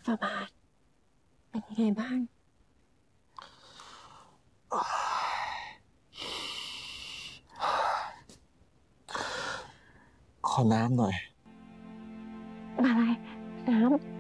ฝ่าบาทเป็นยังไงบ้างขอน้ำหน่อยอะไรน้ำ